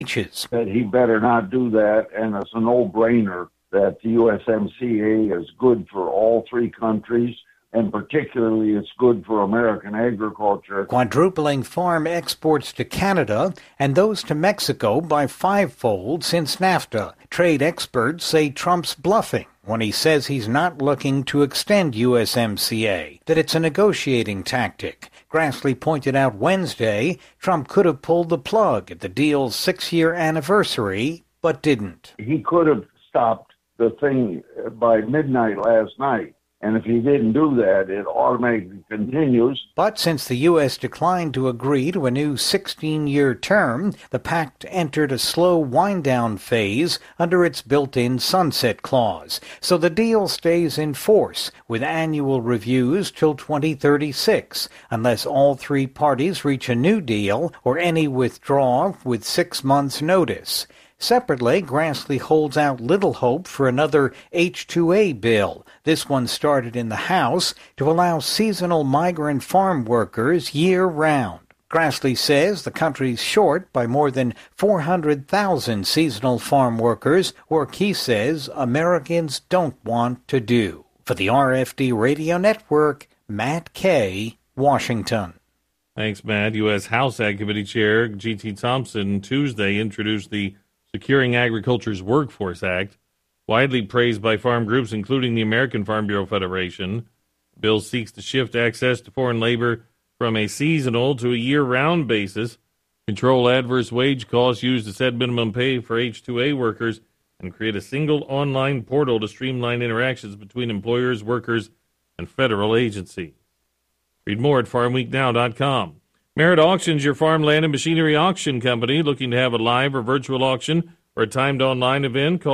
That he better not do that, and it's a no-brainer that the USMCA is good for all three countries, and particularly it's good for American agriculture. Quadrupling farm exports to Canada and those to Mexico by fivefold since NAFTA. Trade experts say Trump's bluffing when he says he's not looking to extend USMCA, that it's a negotiating tactic. Grassley pointed out Wednesday Trump could have pulled the plug at the deal's 6-year anniversary, but didn't. He could have stopped the thing by midnight last night. And if he didn't do that, it automatically continues. But since the U.S. declined to agree to a new 16-year term, the pact entered a slow wind-down phase under its built-in sunset clause. So the deal stays in force, with annual reviews till 2036, unless all three parties reach a new deal or any withdraw with 6 months' notice. Separately, Grassley holds out little hope for another H-2A bill. This one started in the House to allow seasonal migrant farm workers year-round. Grassley says the country's short by more than 400,000 seasonal farm workers, work he says Americans don't want to do. For the RFD Radio Network, Matt Kay, Washington. Thanks, Matt. U.S. House Ag Committee Chair G.T. Thompson Tuesday introduced the Securing Agriculture's Workforce Act, widely praised by farm groups, including the American Farm Bureau Federation. The bill seeks to shift access to foreign labor from a seasonal to a year-round basis, control adverse wage costs, use to set minimum pay for H-2A workers, and create a single online portal to streamline interactions between employers, workers, and federal agencies. Read more at farmweeknow.com. Merritt Auctions, your farmland and machinery auction company. Looking to have a live or virtual auction or a timed online event? Call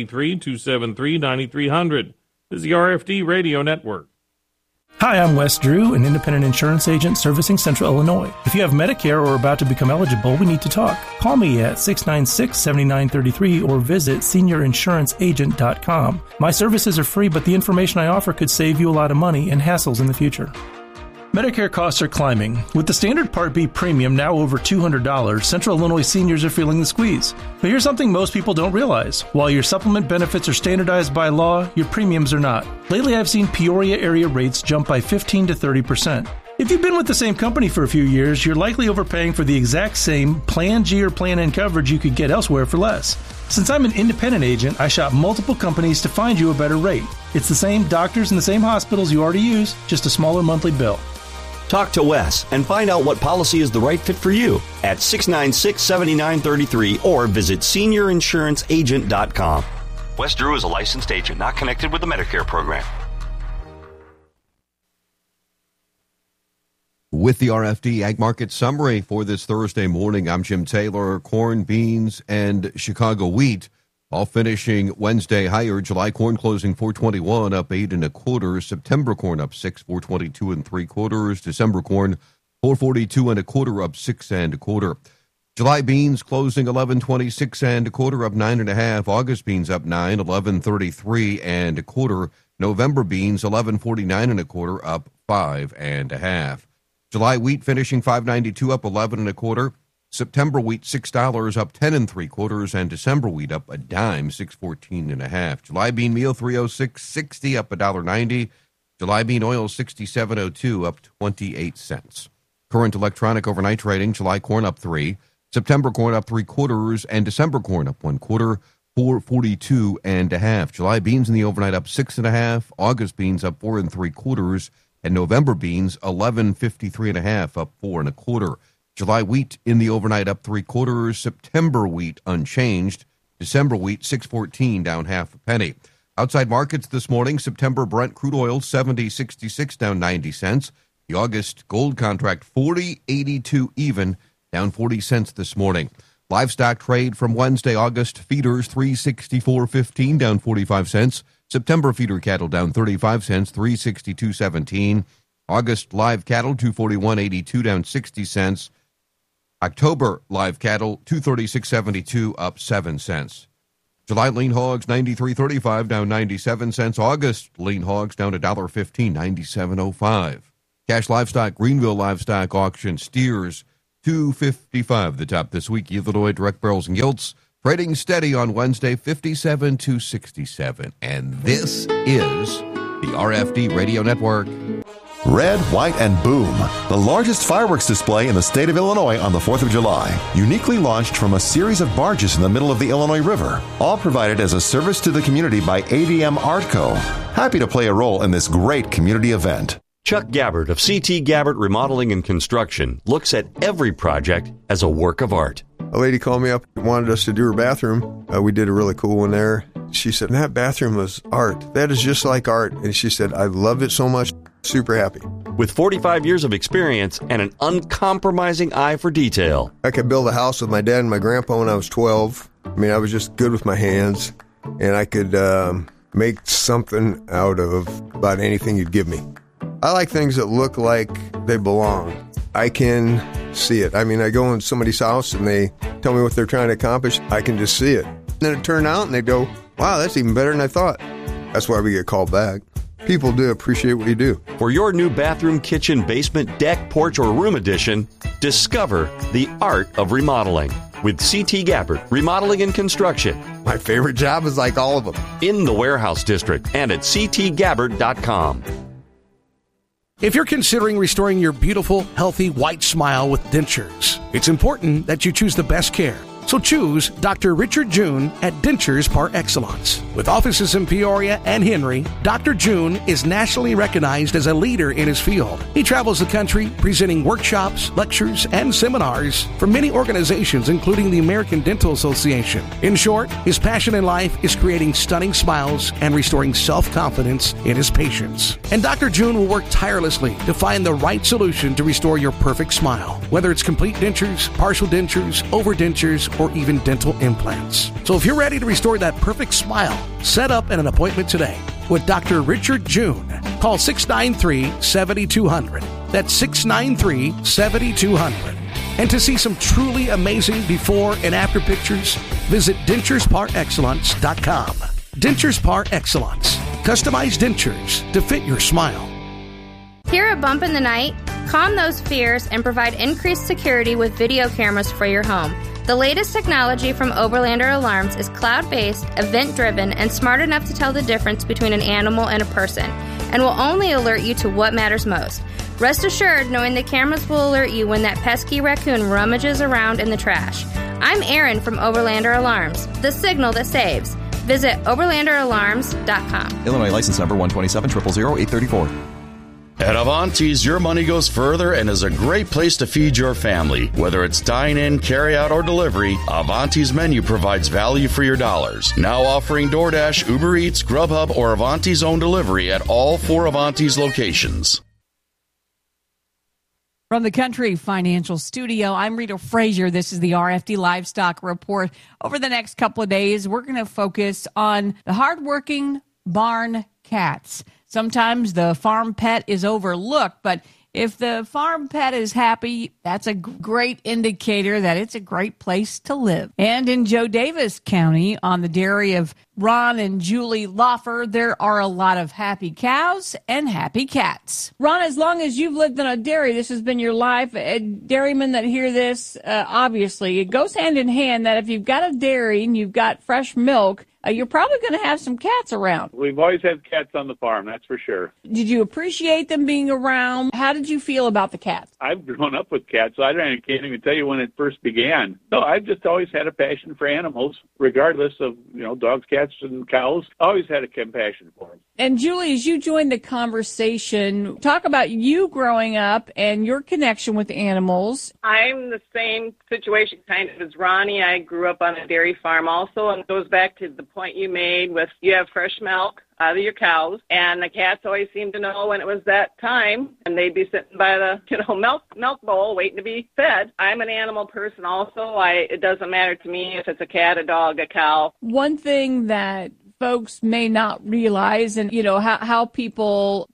833-273-9300. This is the RFD Radio Network. Hi, I'm Wes Drew, an independent insurance agent servicing Central Illinois. If you have Medicare or are about to become eligible, we need to talk. Call me at 696-7933 or visit seniorinsuranceagent.com. My services are free, but the information I offer could save you a lot of money and hassles in the future. Medicare costs are climbing. With the standard Part B premium now over $200, Central Illinois seniors are feeling the squeeze. But here's something most people don't realize. While your supplement benefits are standardized by law, your premiums are not. Lately, I've seen Peoria area rates jump by 15 to 30%. If you've been with the same company for a few years, you're likely overpaying for the exact same Plan G or Plan N coverage you could get elsewhere for less. Since I'm an independent agent, I shop multiple companies to find you a better rate. It's the same doctors and the same hospitals you already use, just a smaller monthly bill. Talk to Wes and find out what policy is the right fit for you at 696-7933 or visit seniorinsuranceagent.com. Wes Drew is a licensed agent not connected with the Medicare program. With the RFD Ag Market Summary for this Thursday morning, I'm Jim Taylor. Corn, beans, and Chicago wheat all finishing Wednesday higher. July corn closing 421, up 8 1/4. September corn up 6, 422 3/4. December corn 442 1/4, up 6 1/4. July beans closing 1126 1/4, up 9 1/2. August beans up 9, 1133 1/4. November beans 1149 1/4, up 5 1/2. July wheat finishing 592, up 11 1/4. September wheat $6, up 10 3/4, and December wheat up a dime, 614 1/2. July bean meal 306.60, up $1.90. July bean oil 67.02, up 28 cents. Current electronic overnight trading: July corn up 3, September corn up 3/4, and December corn up 1/4, 442 1/2. July beans in the overnight up 6 1/2. August beans up 4 3/4, and November beans 1153 1/2, up 4 1/4. July wheat in the overnight up 3/4. September wheat unchanged. December wheat 614, down half a penny. Outside markets this morning: September Brent crude oil 70.66, down 90 cents. The August gold contract 40.82 even, down 40 cents this morning. Livestock trade from Wednesday: August feeders 364.15, down 45 cents. September feeder cattle down 35 cents, 362.17. August live cattle 241.82, down 60 cents. October live cattle 236.72, up 7 cents. July lean hogs 93.35, down 97 cents. August lean hogs down $1.15, 97.05. Cash livestock Greenville livestock auction: steers $2.55 the top this week. Illinois direct barrels and gilts trading steady on Wednesday, 57 to 67. And this is the RFD Radio Network. Red, White, and Boom, the largest fireworks display in the state of Illinois on the 4th of July, uniquely launched from a series of barges in the middle of the Illinois River, all provided as a service to the community by ADM Artco. Happy to play a role in this great community event. Chuck Gabbard of CT Gabbard Remodeling and Construction looks at every project as a work of art. A lady called me up and wanted us to do her bathroom. We did a really cool one there. She said, that bathroom was art. That is just like art. And she said, I love it so much. Super happy. With 45 years of experience and an uncompromising eye for detail. I could build a house with my dad and my grandpa when I was 12. I mean, I was just good with my hands. And I could make something out of about anything you'd give me. I like things that look like they belong. I can see it. I mean, I go in somebody's house and they tell me what they're trying to accomplish. I can just see it. And then it turned out and they go, wow, that's even better than I thought. That's why we get called back. People do appreciate what you do. For your new bathroom, kitchen, basement, deck, porch, or room addition, discover the art of remodeling with CT Gabbard Remodeling and Construction. My favorite job is like all of them. In the Warehouse District and at ctgabbard.com. If you're considering restoring your beautiful, healthy, white smile with dentures, it's important that you choose the best care. So choose Dr. Richard June at Dentures Par Excellence. With offices in Peoria and Henry, Dr. June is nationally recognized as a leader in his field. He travels the country presenting workshops, lectures, and seminars for many organizations, including the American Dental Association. In short, his passion in life is creating stunning smiles and restoring self-confidence in his patients. And Dr. June will work tirelessly to find the right solution to restore your perfect smile, whether it's complete dentures, partial dentures, overdentures, or even dental implants. So if you're ready to restore that perfect smile, set up an appointment today with Dr. Richard June. Call 693-7200. That's 693-7200. And to see some truly amazing before and after pictures, visit denturesparexcellence.com. Dentures Par Excellence. Customized dentures to fit your smile. Hear a bump in the night? Calm those fears and provide increased security with video cameras for your home. The latest technology from Oberlander Alarms is cloud-based, event-driven, and smart enough to tell the difference between an animal and a person, and will only alert you to what matters most. Rest assured knowing the cameras will alert you when that pesky raccoon rummages around in the trash. I'm Erin from Oberlander Alarms, the signal that saves. Visit oberlanderalarms.com. Illinois license number 127-000-834. At Avanti's, your money goes further and is a great place to feed your family. Whether it's dine-in, carry-out, or delivery, Avanti's menu provides value for your dollars. Now offering DoorDash, Uber Eats, Grubhub, or Avanti's own delivery at all 4 Avanti's locations. From the Country Financial Studio, I'm Rita Frazier. This is the RFD Livestock Report. Over the next couple of days, we're going to focus on the hardworking barn cats. Sometimes the farm pet is overlooked, but if the farm pet is happy, that's a great indicator that it's a great place to live. And in Joe Davis County, on the dairy of Ron and Julie Loffer, there are a lot of happy cows and happy cats. Ron, as long as you've lived on a dairy, this has been your life. Dairymen that hear this, obviously, it goes hand in hand that if you've got a dairy and you've got fresh milk, you're probably going to have some cats around. We've always had cats on the farm, that's for sure. Did you appreciate them being around? How did you feel about the cats? I've grown up with cats, so I can't even tell you when it first began. No, I've just always had a passion for animals, regardless of, dogs, cats, and cows. Always had a compassion for them. And Julie, as you joined the conversation, talk about you growing up and your connection with animals. I'm the same situation kind of as Ronnie. I grew up on a dairy farm also, and it goes back to the point you made with you have fresh milk out of your cows, and the cats always seem to know when it was that time, and they'd be sitting by the milk bowl waiting to be fed. I'm an animal person also. It doesn't matter to me if it's a cat, a dog, a cow. One thing that folks may not realize, and how people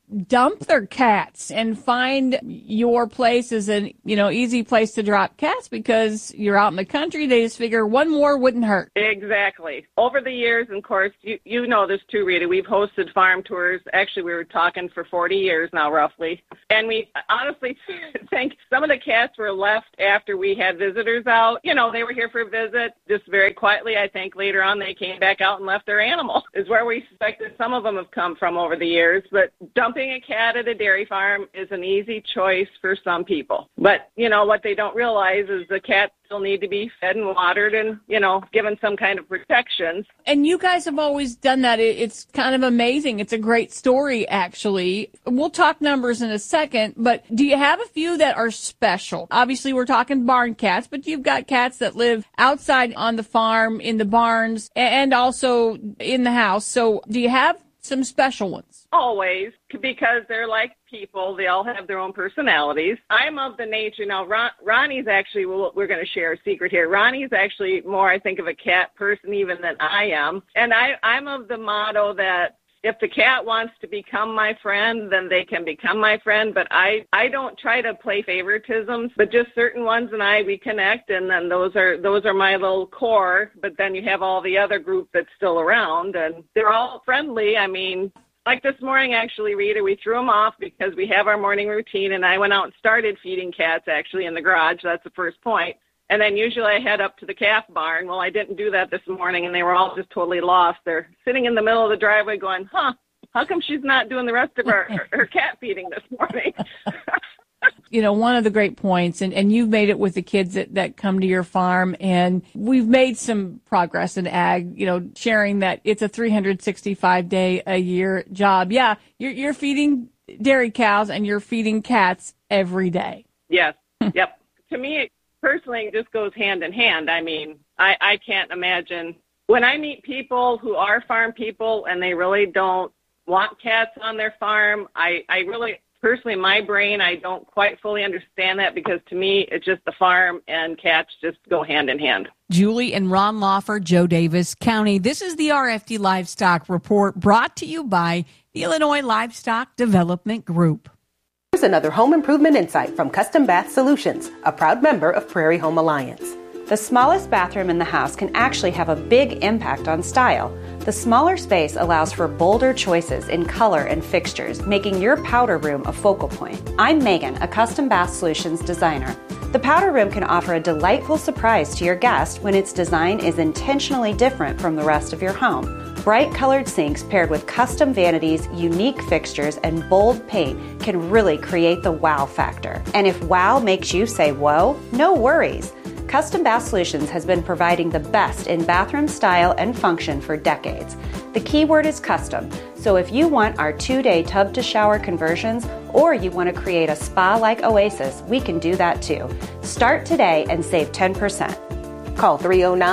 dump their cats and find your place as an, easy place to drop cats because you're out in the country. They just figure one more wouldn't hurt. Exactly. Over the years, and of course, you know this too, Rita, we've hosted farm tours. Actually, we were talking for 40 years now, roughly. And we honestly think some of the cats were left after we had visitors out. They were here for a visit, just very quietly. I think later on they came back out and left their animal, is where we suspected some of them have come from over the years. But dumping a cat at a dairy farm is an easy choice for some people. But, what they don't realize is the cats still need to be fed and watered and, given some kind of protections. And you guys have always done that. It's kind of amazing. It's a great story, actually. We'll talk numbers in a second, but do you have a few that are special? Obviously, we're talking barn cats, but you've got cats that live outside on the farm, in the barns, and also in the house. So do you have some special ones? Always, because they're like people. They all have their own personalities. I'm of the nature, now Ronnie's actually, we're going to share a secret here. Ronnie's actually more, I think, of a cat person even than I am. And I'm of the motto that if the cat wants to become my friend, then they can become my friend. But I don't try to play favoritisms, but just certain ones and we connect, and then those are my little core. But then you have all the other group that's still around, and they're all friendly. I mean, like this morning, actually, Rita, we threw them off because we have our morning routine, and I went out and started feeding cats, actually, in the garage. That's the first point. And then usually I head up to the calf barn. Well, I didn't do that this morning, and they were all just totally lost. They're sitting in the middle of the driveway going, how come she's not doing the rest of her cat feeding this morning? One of the great points, and you've made it with the kids that come to your farm, and we've made some progress in ag, sharing that it's a 365-day-a-year job. Yeah, you're feeding dairy cows and you're feeding cats every day. Yes, yep. To me, personally, it just goes hand in hand. I mean, I can't imagine. When I meet people who are farm people and they really don't want cats on their farm, I really... Personally, my brain, I don't quite fully understand that because to me, it's just the farm and cats just go hand in hand. Julie and Ron Lawfer, Joe Davis County. This is the RFD Livestock Report brought to you by the Illinois Livestock Development Group. Here's another home improvement insight from Custom Bath Solutions, a proud member of Prairie Home Alliance. The smallest bathroom in the house can actually have a big impact on style. The smaller space allows for bolder choices in color and fixtures, making your powder room a focal point. I'm Megan, a Custom Bath Solutions designer. The powder room can offer a delightful surprise to your guest when its design is intentionally different from the rest of your home. Bright colored sinks paired with custom vanities, unique fixtures, and bold paint can really create the wow factor. And if wow makes you say whoa, no worries. Custom Bath Solutions has been providing the best in bathroom style and function for decades. The key word is custom, so if you want our 2-day tub-to-shower conversions or you want to create a spa-like oasis, we can do that too. Start today and save 10%. Call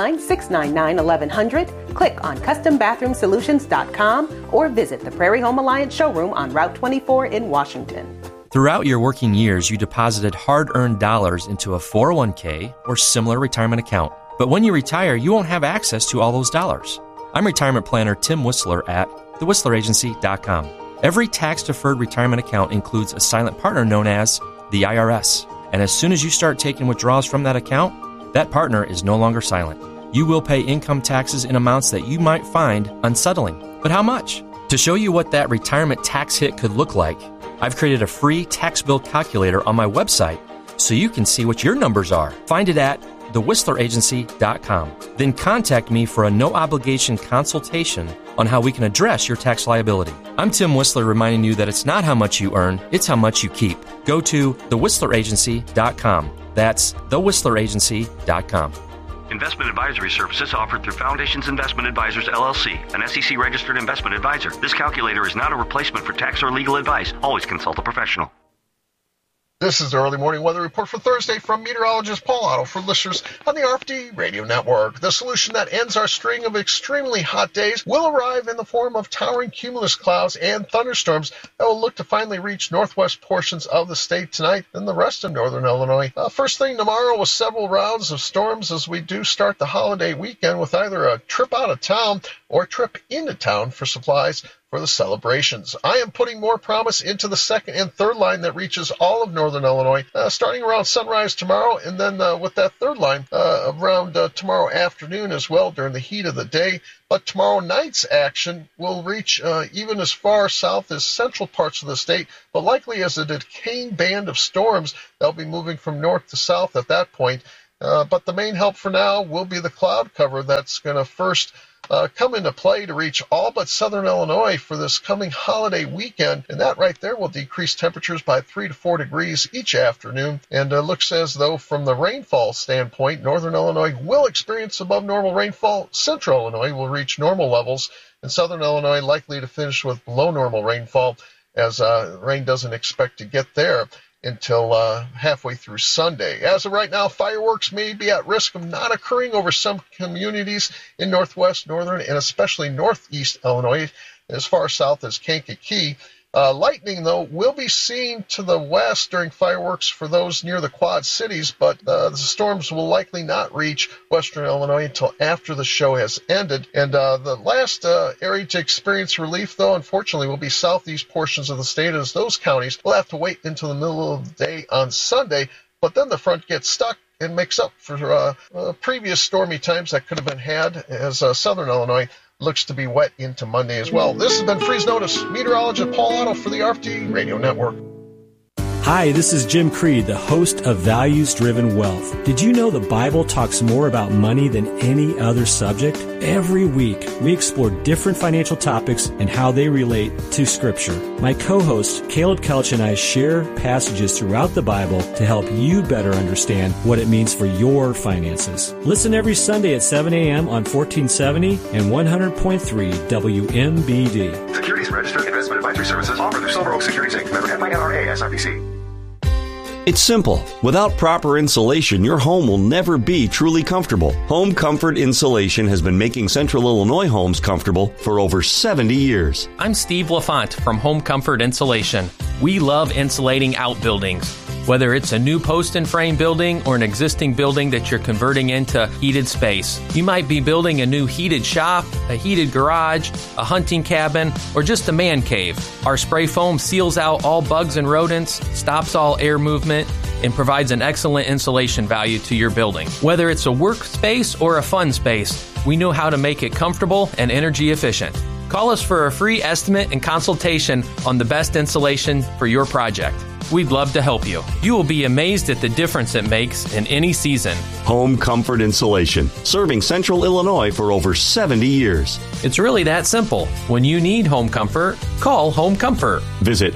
309-699-1100, click on CustomBathroomSolutions.com, or visit the Prairie Home Alliance showroom on Route 24 in Washington. Throughout your working years, you deposited hard-earned dollars into a 401k or similar retirement account. But when you retire, you won't have access to all those dollars. I'm retirement planner Tim Whistler at thewhistleragency.com. Every tax-deferred retirement account includes a silent partner known as the IRS. And as soon as you start taking withdrawals from that account, that partner is no longer silent. You will pay income taxes in amounts that you might find unsettling. But how much? To show you what that retirement tax hit could look like, I've created a free tax bill calculator on my website so you can see what your numbers are. Find it at thewhistleragency.com. Then contact me for a no-obligation consultation on how we can address your tax liability. I'm Tim Whistler reminding you that it's not how much you earn, it's how much you keep. Go to thewhistleragency.com. That's thewhistleragency.com. Investment advisory services offered through Foundations Investment Advisors, LLC, an SEC-registered investment advisor. This calculator is not a replacement for tax or legal advice. Always consult a professional. This is the early morning weather report for Thursday from meteorologist Paul Otto for listeners on the RFD Radio Network. The solution that ends our string of extremely hot days will arrive in the form of towering cumulus clouds and thunderstorms that will look to finally reach northwest portions of the state tonight and the rest of northern Illinois. First thing tomorrow with several rounds of storms as we do start the holiday weekend with either a trip out of town or a trip into town for supplies. for the celebrations. I am putting more promise into the second and third line that reaches all of northern Illinois, starting around sunrise tomorrow, and then with that third line around tomorrow afternoon as well during the heat of the day. But tomorrow night's action will reach even as far south as central parts of the state, but likely as a decaying band of storms that'll be moving from north to south at that point. But the main help for now will be the cloud cover that's going to first come into play to reach all but southern Illinois for this coming holiday weekend. And that right there will decrease temperatures by 3 to 4 degrees each afternoon. And it looks as though from the rainfall standpoint, northern Illinois will experience above normal rainfall. Central Illinois will reach normal levels, and southern Illinois likely to finish with below normal rainfall, as rain doesn't expect to get there until halfway through Sunday. As of right now, fireworks may be at risk of not occurring over some communities in northwest, northern, and especially northeast Illinois, as far south as Kankakee. Lightning, though, will be seen to the west during fireworks for those near the Quad Cities, but the storms will likely not reach western Illinois until after the show has ended. And the last area to experience relief, though, unfortunately, will be southeast portions of the state, as those counties will have to wait until the middle of the day on Sunday. But then the front gets stuck and makes up for previous stormy times that could have been had, as southern Illinois looks to be wet into Monday as well. This has been Freeze Notice. Meteorologist Paul Otto for the RFD Radio Network. Hi, this is Jim Creed, the host of Values Driven Wealth. Did you know the Bible talks more about money than any other subject? Every week, we explore different financial topics and how they relate to Scripture. My co-host, Caleb Kelch, and I share passages throughout the Bible to help you better understand what it means for your finances. Listen every Sunday at 7 a.m. on 1470 and 100.3 WMBD. Securities Registered Investment Advisory Services offered through Silver Oak Securities Inc. Member FINRA SIPC. It's simple. Without proper insulation, your home will never be truly comfortable. Home Comfort Insulation has been making Central Illinois homes comfortable for over 70 years. I'm Steve LaFont from Home Comfort Insulation. We love insulating outbuildings. Whether it's a new post and frame building or an existing building that you're converting into heated space. You might be building a new heated shop, a heated garage, a hunting cabin, or just a man cave. Our spray foam seals out all bugs and rodents, stops all air movement, and provides an excellent insulation value to your building. Whether it's a workspace or a fun space, we know how to make it comfortable and energy efficient. Call us for a free estimate and consultation on the best insulation for your project. We'd love to help you. You will be amazed at the difference it makes in any season. Home Comfort Insulation, serving Central Illinois for over 70 years. It's really that simple. When you need home comfort, call Home Comfort. Visit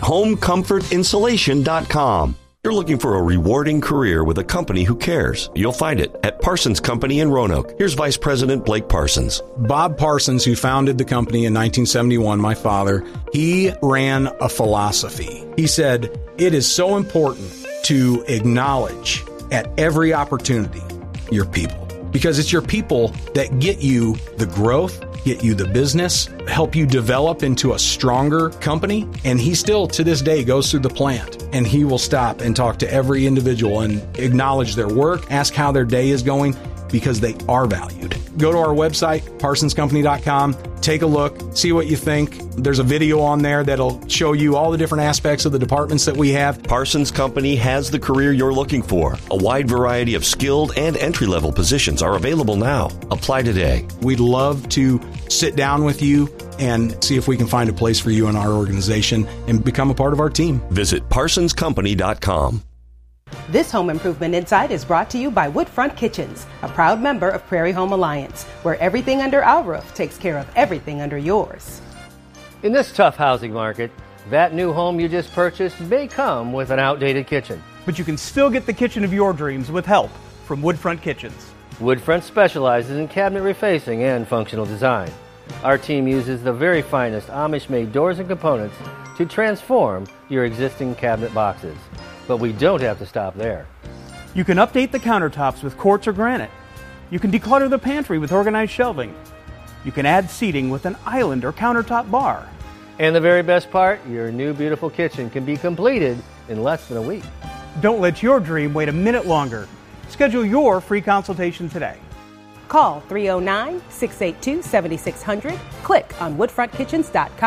homecomfortinsulation.com. You're looking for a rewarding career with a company who cares. You'll find it at Parsons Company in Roanoke. Here's Vice President Blake Parsons. Bob Parsons, who founded the company in 1971, my father, he ran a philosophy. He said, it is so important to acknowledge at every opportunity your people, because it's your people that get you the growth, get you the business, help you develop into a stronger company. And he still, to this day, goes through the plant and he will stop and talk to every individual and acknowledge their work, ask how their day is going, because they are valued. Go to our website, parsonscompany.com, take a look, see what you think. There's a video on there that'll show you all the different aspects of the departments that we have. Parsons Company has the career you're looking for. A wide variety of skilled and entry-level positions are available now. Apply today. We'd love to sit down with you and see if we can find a place for you in our organization and become a part of our team. Visit parsonscompany.com. This Home Improvement Insight is brought to you by Woodfront Kitchens, a proud member of Prairie Home Alliance, where everything under our roof takes care of everything under yours. In this tough housing market, that new home you just purchased may come with an outdated kitchen. But you can still get the kitchen of your dreams with help from Woodfront Kitchens. Woodfront specializes in cabinet refacing and functional design. Our team uses the very finest Amish-made doors and components to transform your existing cabinet boxes. But we don't have to stop there. You can update the countertops with quartz or granite. You can declutter the pantry with organized shelving. You can add seating with an island or countertop bar. And the very best part, your new beautiful kitchen can be completed in less than a week. Don't let your dream wait a minute longer. Schedule your free consultation today. Call 309-682-7600, click on woodfrontkitchens.com,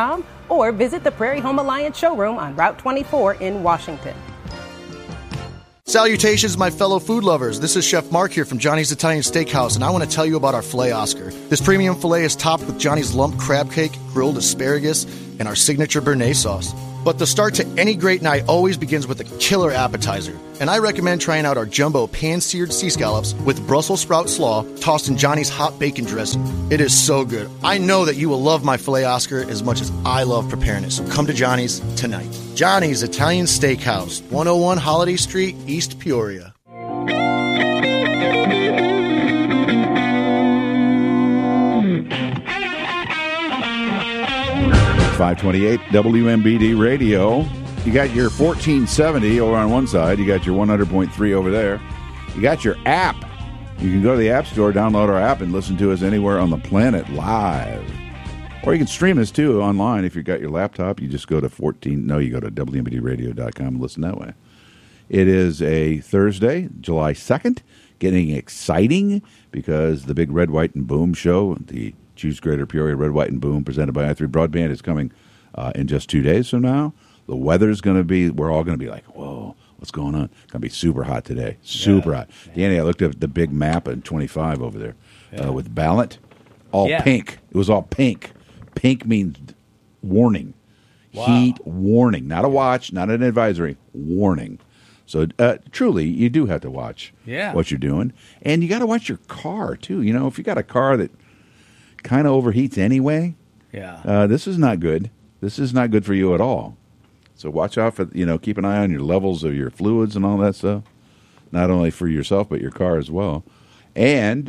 or visit the Prairie Home Alliance showroom on Route 24 in Washington. Salutations, my fellow food lovers. This is Chef Mark here from Johnny's Italian Steakhouse, and I want to tell you about our filet Oscar. This premium filet is topped with Johnny's lump crab cake, grilled asparagus, and our signature béarnaise sauce. But the start to any great night always begins with a killer appetizer. And I recommend trying out our jumbo pan-seared sea scallops with Brussels sprout slaw tossed in Johnny's hot bacon dressing. It is so good. I know that you will love my filet Oscar as much as I love preparing it. So come to Johnny's tonight. Johnny's Italian Steakhouse, 101 Holiday Street, East Peoria. 528 WMBD Radio. You got your 1470 over on one side. You got your 100.3 over there. You got your app. You can go to the App Store, download our app, and listen to us anywhere on the planet live. Or you can stream us, too, online. If you've got your laptop, you just go to you go to WMBDradio.com and listen that way. It is a Thursday, July 2nd, getting exciting because the big Red, White, and Boom show, the Choose Greater Peoria Red, White, and Boom, presented by i3 Broadband, is coming in just 2 days from now. The weather's going to be, we're all going to be like, whoa, what's going on? It's going to be super hot today. Super hot. Danny, I looked at the big map in 25 over there with Ballot. All pink. It was all pink. Pink means warning. Wow. Heat warning. Not a watch, not an advisory. Warning. So truly, you do have to watch what you're doing. And you got to watch your car, too. You know, if you got a car that kind of overheats anyway, this is not good. This is not good for you at all. So watch out for, keep an eye on your levels of your fluids and all that stuff. Not only for yourself, but your car as well. And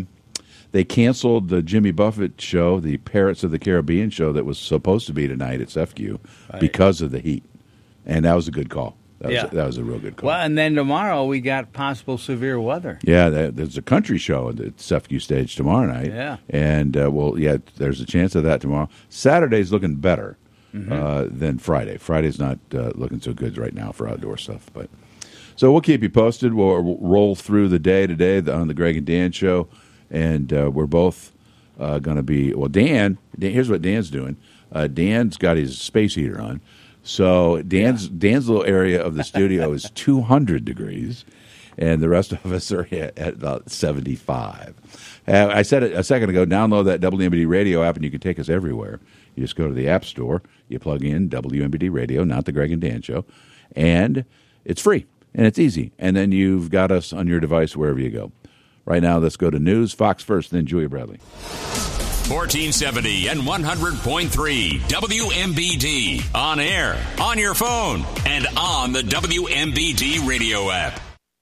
they canceled the Jimmy Buffett show, the Parrots of the Caribbean show that was supposed to be tonight at CEFCU because of the heat. And that was a good call. That was a real good call. Well, and then tomorrow we got possible severe weather. Yeah, there's a country show at the CEFCU stage tomorrow night. Yeah. And, there's a chance of that tomorrow. Saturday's looking better than Friday. Friday's not looking so good right now for outdoor stuff. So we'll keep you posted. We'll roll through the day today on the Greg and Dan show. And we're both going to be, Dan, here's what Dan's doing. Dan's got his space heater on. So Dan's little area of the studio is 200 degrees, and the rest of us are at about 75. I said it a second ago, download that WMBD Radio app, and you can take us everywhere. You just go to the App Store, you plug in WMBD Radio, not the Greg and Dan Show, and it's free, and it's easy. And then you've got us on your device wherever you go. Right now, let's go to news. Fox first, then Julia Bradley. 1470 and 100.3 WMBD. On air, on your phone, and on the WMBD radio app.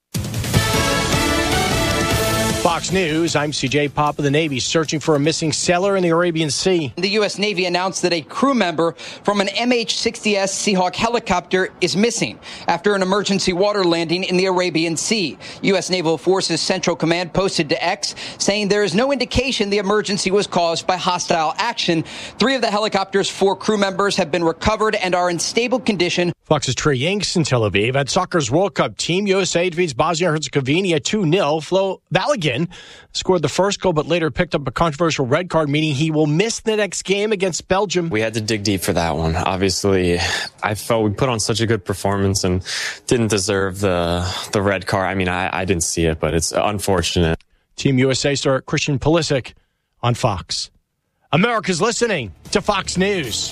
Fox News, I'm CJ Papa. The Navy searching for a missing sailor in the Arabian Sea. The U.S. Navy announced that a crew member from an MH-60S Seahawk helicopter is missing after an emergency water landing in the Arabian Sea. U.S. Naval Forces Central Command posted to X saying there is no indication the emergency was caused by hostile action. 3 of the helicopter's 4 crew members have been recovered and are in stable condition. Fox's Trey Yanks in Tel Aviv. At soccer's World Cup, Team USA defeats Bosnia-Herzegovina 2-0. Flo Balogun scored the first goal, but later picked up a controversial red card, meaning he will miss the next game against Belgium. We had to dig deep for that one. Obviously, I felt we put on such a good performance and didn't deserve the red card. I mean, I didn't see it, but it's unfortunate. Team USA star Christian Pulisic on Fox. America's listening to Fox News.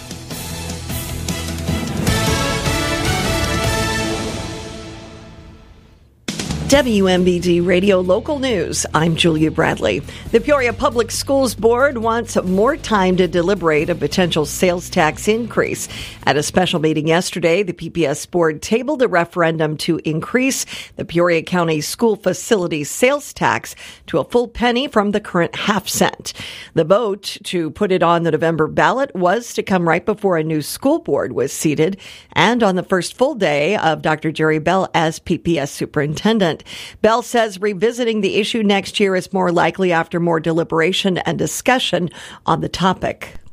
WMBD Radio Local News. I'm Julia Bradley. The Peoria Public Schools Board wants more time to deliberate a potential sales tax increase. At a special meeting yesterday, the PPS Board tabled a referendum to increase the Peoria County school facilities sales tax to a full penny from the current half-cent. The vote to put it on the November ballot was to come right before a new school board was seated and on the first full day of Dr. Jerry Bell as PPS superintendent. Bell says revisiting the issue next year is more likely after more deliberation and discussion on the topic.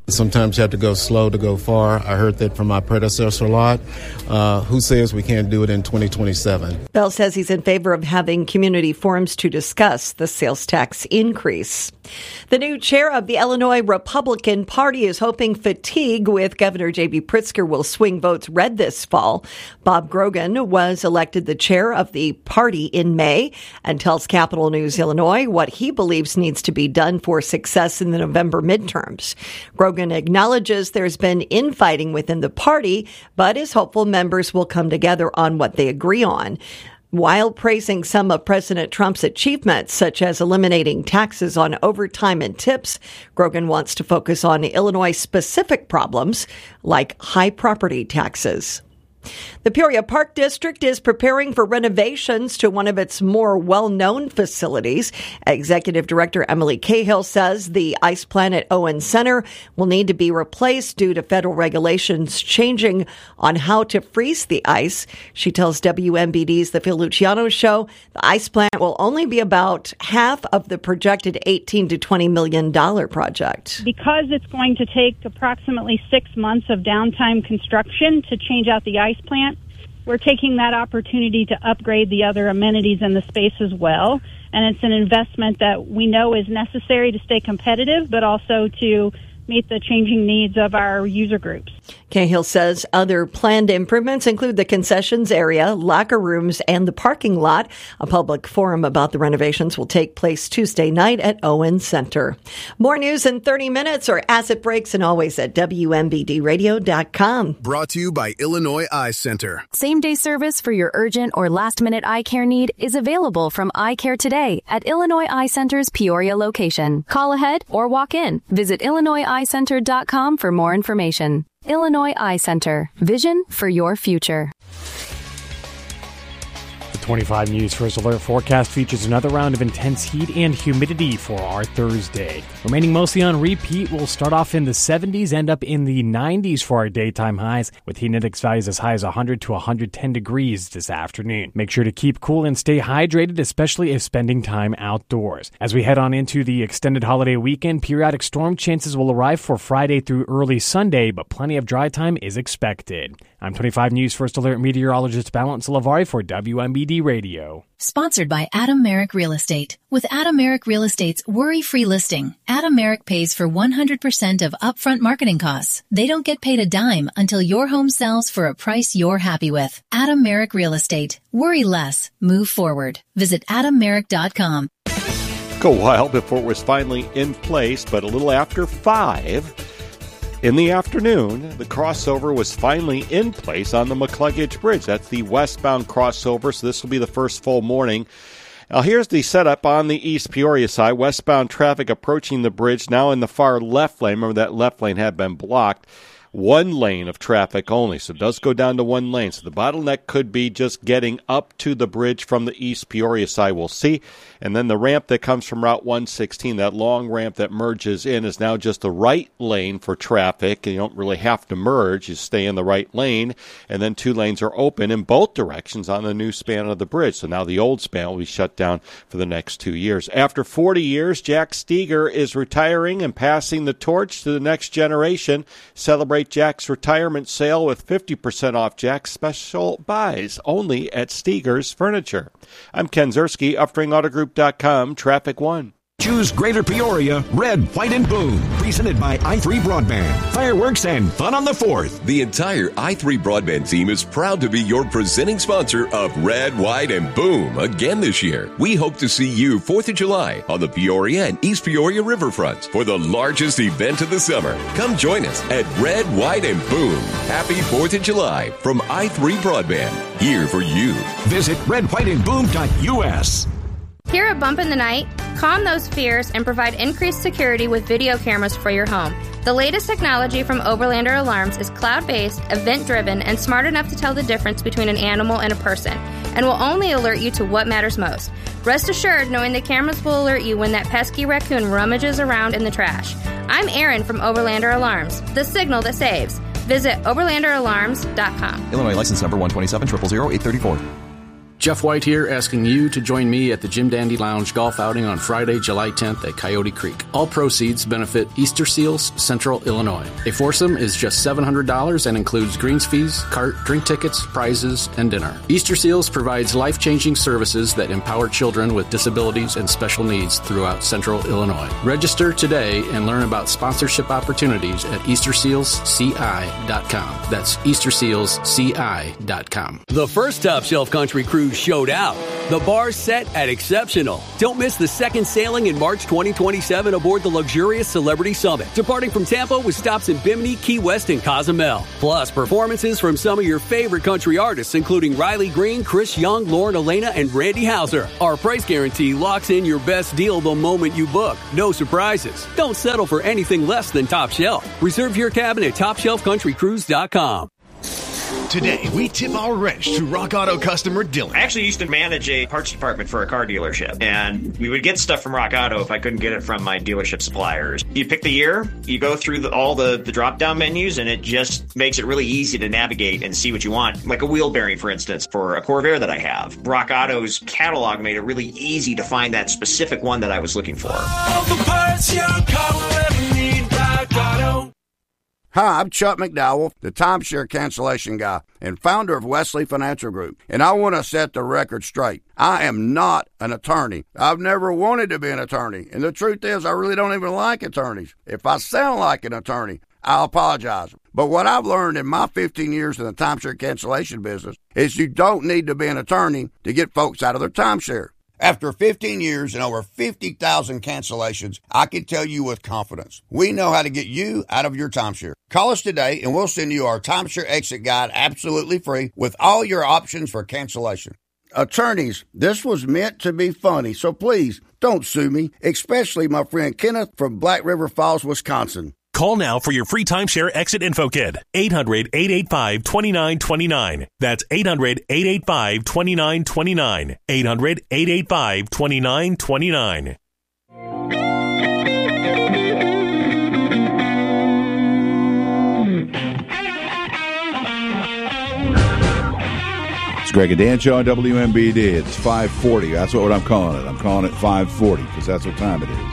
Sometimes you have to go slow to go far. I heard that from my predecessor a lot, who says we can't do it in 2027. Bell says he's in favor of having community forums to discuss the sales tax increase. The new chair of the Illinois Republican Party is hoping fatigue with Governor J.B. Pritzker will swing votes red this fall. Bob Grogan was elected the chair of the party in May and tells Capital News Illinois what he believes needs to be done for success in the November midterms. Grogan acknowledges there's been infighting within the party, but is hopeful members will come together on what they agree on. While praising some of President Trump's achievements, such as eliminating taxes on overtime and tips, Grogan wants to focus on Illinois-specific problems like high property taxes. The Peoria Park District is preparing for renovations to one of its more well-known facilities. Executive Director Emily Cahill says the ice plant at Owen Center will need to be replaced due to federal regulations changing on how to freeze the ice. She tells WMBD's The Phil Luciano Show the ice plant will only be about half of the projected $18 to $20 million project. Because it's going to take approximately 6 months of downtime construction to change out the ice plant, we're taking that opportunity to upgrade the other amenities in the space as well. And it's an investment that we know is necessary to stay competitive, but also to meet the changing needs of our user groups. Cahill says other planned improvements include the concessions area, locker rooms, and the parking lot. A public forum about the renovations will take place Tuesday night at Owen Center. More news in 30 minutes or as it breaks, and always at WMBDradio.com. Brought to you by Illinois Eye Center. Same-day service for your urgent or last-minute eye care need is available from Eye Care Today at Illinois Eye Center's Peoria location. Call ahead or walk in. Visit IllinoisEyeCenter.com for more information. Illinois Eye Center. Vision for your future. The 25 News First Alert forecast features another round of intense heat and humidity for our Thursday. Remaining mostly on repeat, we'll start off in the 70s, end up in the 90s for our daytime highs, with heat index values as high as 100 to 110 degrees this afternoon. Make sure to keep cool and stay hydrated, especially if spending time outdoors. As we head on into the extended holiday weekend, periodic storm chances will arrive for Friday through early Sunday, but plenty of dry time is expected. I'm 25 News First Alert meteorologist Balance Lavari for WMBD Radio. Sponsored by Adam Merrick Real Estate. With Adam Merrick Real Estate's worry-free listing, Adam Merrick pays for 100% of upfront marketing costs. They don't get paid a dime until your home sells for a price you're happy with. Adam Merrick Real Estate. Worry less. Move forward. Visit AdamMerrick.com. A while before it was finally in place, but a little after 5 in the afternoon, the crossover was finally in place on the McCluggage Bridge. That's the westbound crossover, so this will be the first full morning. Now, here's the setup on the East Peoria side. Westbound traffic approaching the bridge, now in the far left lane. Remember, that left lane had been blocked. One lane of traffic only, so it does go down to one lane. So the bottleneck could be just getting up to the bridge from the East Peoria side, we'll see. And then the ramp that comes from Route 116, that long ramp that merges in, is now just the right lane for traffic. You don't really have to merge. You stay in the right lane. And then 2 lanes are open in both directions on the new span of the bridge. So now the old span will be shut down for the next 2 years. After 40 years, Jack Steger is retiring and passing the torch to the next generation. Celebrate Jack's retirement sale with 50% off Jack's special buys only at Steger's Furniture. I'm Ken Zerski, UpstringAutoGroup.com, Traffic 1. Choose Greater Peoria, Red, White, and Boom. Presented by i3 Broadband. Fireworks and fun on the 4th. The entire i3 Broadband team is proud to be your presenting sponsor of Red, White, and Boom again this year. We hope to see you 4th of July on the Peoria and East Peoria riverfronts for the largest event of the summer. Come join us at Red, White, and Boom. Happy 4th of July from i3 Broadband. Here for you. Visit redwhiteandboom.us. Hear a bump in the night? Calm those fears and provide increased security with video cameras for your home. The latest technology from Overlander Alarms is cloud-based, event-driven, and smart enough to tell the difference between an animal and a person, and will only alert you to what matters most. Rest assured knowing the cameras will alert you when that pesky raccoon rummages around in the trash. I'm Erin from Overlander Alarms, the signal that saves. Visit overlanderalarms.com. Illinois license number 127 000 834. Jeff White here, asking you to join me at the Jim Dandy Lounge golf outing on Friday, July 10th at Coyote Creek. All proceeds benefit Easter Seals, Central Illinois. A foursome is just $700 and includes greens fees, cart, drink tickets, prizes, and dinner. Easter Seals provides life-changing services that empower children with disabilities and special needs throughout Central Illinois. Register today and learn about sponsorship opportunities at EasterSealsCI.com. That's EasterSealsCI.com. The first Top Shelf Country Cruise showed out. The bar's set at exceptional. Don't miss the second sailing in March 2027 aboard the luxurious Celebrity Summit, departing from Tampa with stops in Bimini, Key West, and Cozumel. Plus, performances from some of your favorite country artists, including Riley Green, Chris Young, Lauren Elena, and Randy Houser. Our price guarantee locks in your best deal the moment you book. No surprises. Don't settle for anything less than Top Shelf. Reserve your cabin at TopShelfCountryCruise.com. Today, we tip our wrench to Rock Auto customer Dylan. I actually used to manage a parts department for a car dealership, and we would get stuff from Rock Auto if I couldn't get it from my dealership suppliers. You pick the year, you go through all the drop-down menus, and it just makes it really easy to navigate and see what you want. Like a wheel bearing, for instance, for a Corvair that I have. Rock Auto's catalog made it really easy to find that specific one that I was looking for. All the parts your car will ever need, Rock Auto. Hi, I'm Chuck McDowell, the timeshare cancellation guy and founder of Wesley Financial Group, and I want to set the record straight. I am not an attorney. I've never wanted to be an attorney, and the truth is I really don't even like attorneys. If I sound like an attorney, I'll apologize. But what I've learned in my 15 years in the timeshare cancellation business is you don't need to be an attorney to get folks out of their timeshare. After 15 years and over 50,000 cancellations, I can tell you with confidence, we know how to get you out of your timeshare. Call us today and we'll send you our timeshare exit guide absolutely free with all your options for cancellation. Attorneys, this was meant to be funny, so please don't sue me, especially my friend Kenneth from Black River Falls, Wisconsin. Call now for your free timeshare exit info kit. 800-885-2929. That's 800-885-2929. 800-885-2929. It's Greg and Dan Show on WMBD. It's 5:40. That's what I'm calling it. I'm calling it 5:40 because that's what time it is.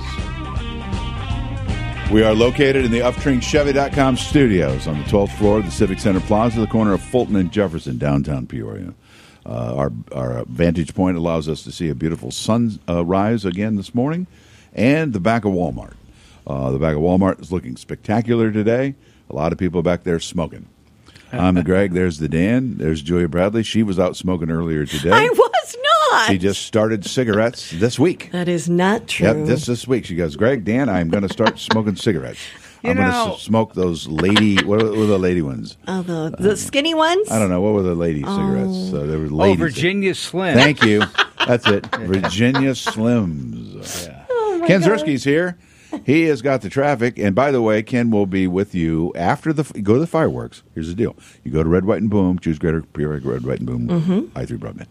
We are located in the UpTrinkChevy.com studios on the 12th floor of the Civic Center Plaza, the corner of Fulton and Jefferson, downtown Peoria. Our vantage point allows us to see a beautiful sunrise again this morning, and the back of Walmart. The back of Walmart is looking spectacular today. A lot of people back there smoking. I'm the Greg. There's the Dan. There's Julia Bradley. She was out smoking earlier today. I was not. She just started cigarettes this week. That is not true. Yep, this week. She goes, Greg, Dan, I'm going to start smoking cigarettes. I'm going to smoke those lady, what were the lady ones? Oh, the skinny ones? I don't know. What were the lady cigarettes? They were ladies. Virginia Slim. Thank you. That's it. Virginia Slims. Yeah. Oh Ken Zerski's here. He has got the traffic. And by the way, Ken will be with you after go to the fireworks. Here's the deal. You go to Red, White, and Boom. Choose Greater Peoria, Red, White, and Boom. I3 Broadband.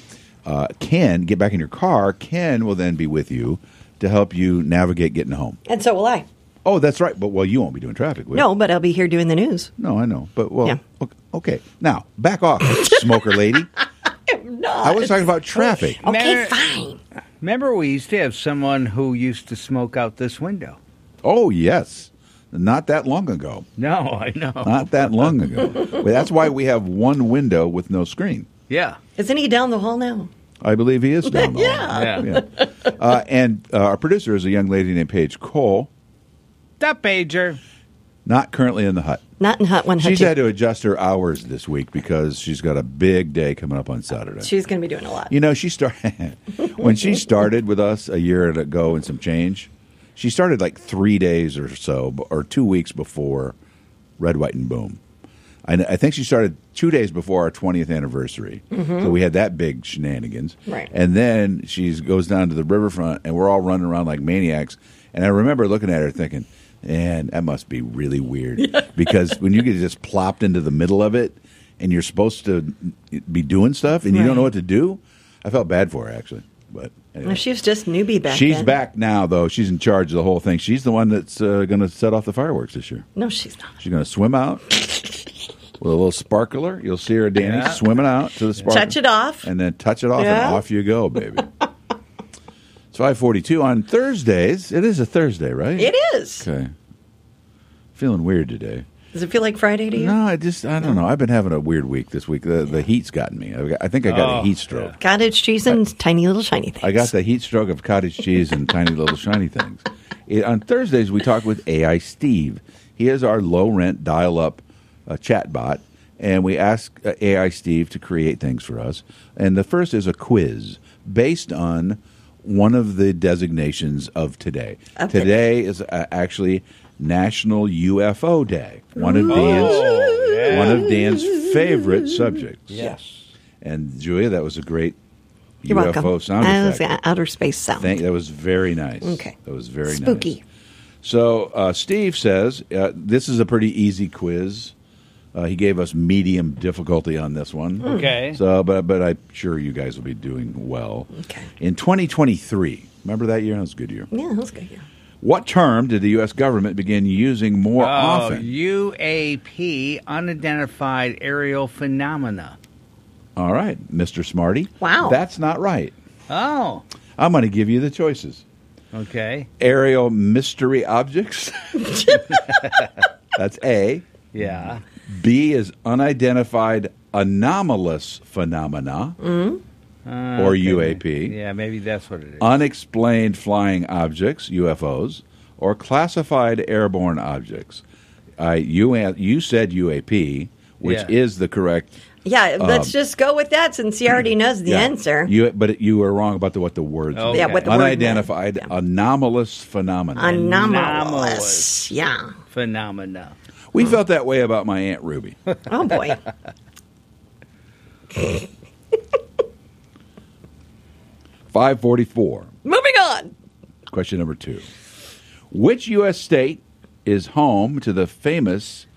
Ken, get back in your car. Ken will then be with you to help you navigate getting home. And so will I. Oh, that's right. But, you won't be doing traffic, will you? No, but I'll be here doing the news. No, I know. But, okay. Now, back off, smoker lady. I'm not. I was talking about traffic. Okay, fine. Remember we used to have someone who used to smoke out this window. Oh, yes. Not that long ago. No, I know. Not that long ago. Well, that's why we have one window with no screen. Yeah. Isn't he down the hall now? I believe he is down the hall. Yeah. And our producer is a young lady named Paige Cole. That Pager. Not currently in the hut. Not in hut one. She's had to adjust her hours this week because she's got a big day coming up on Saturday. She's going to be doing a lot. You know, when she started with us a year ago and some change, she started like 3 days or so, or 2 weeks before Red, White, and Boom. I think she started 2 days before our 20th anniversary. Mm-hmm. So we had that big shenanigans. Right. And then she goes down to the riverfront, and we're all running around like maniacs. And I remember looking at her thinking, man, that must be really weird. Because when you get just plopped into the middle of it, and you're supposed to be doing stuff, and you don't know what to do, I felt bad for her, actually. But anyway. Well, she was just newbie back She's then. back now, though. She's in charge of the whole thing. She's the one that's going to set off the fireworks this year. No, she's not. She's going to swim out. with a little sparkler. You'll see her, Danny, swimming out to the sparkler. Touch it off. And then touch it off, and off you go, baby. It's 5:42 on Thursdays. It is a Thursday, right? It is. Okay. Feeling weird today. Does it feel like Friday to you? No, I don't know. I've been having a weird week this week. The heat's gotten me. I think I got a heat stroke. Yeah. Cottage cheese and tiny little shiny things. I got the heat stroke of cottage cheese and tiny little shiny things. On Thursdays, we talk with AI Steve. He is our low-rent dial-up chat bot, and we ask AI Steve to create things for us. And the first is a quiz based on one of the designations of today. Today is actually National UFO Day, one of Dan's favorite subjects. Yes. And Julia, that was a great You're UFO welcome. sound effect. That was outer space sound. That was very nice. Okay. That was very Spooky. nice. So Steve says this is a pretty easy quiz. He gave us medium difficulty on this one. Okay. So, but I'm sure you guys will be doing well. Okay. In 2023, remember that year? That was a good year. Yeah, that was a good year. What term did the U.S. government begin using more often? UAP, unidentified aerial phenomena. All right, Mr. Smarty. Wow. That's not right. Oh. I'm going to give you the choices. Okay. Aerial mystery objects. That's A. Yeah. B is unidentified anomalous phenomena, or UAP. Yeah, maybe that's what it is. Unexplained flying objects, UFOs, or classified airborne objects. You said UAP, which is the correct. Yeah, let's just go with that since he already knows the answer. But you were wrong about what the words Okay. Yeah, what the word unidentified anomalous phenomena. Anomalous. Yeah. Phenomena. We felt that way about my Aunt Ruby. Oh, boy. 544. Moving on. Question number 2. Which U.S. state is home to the famous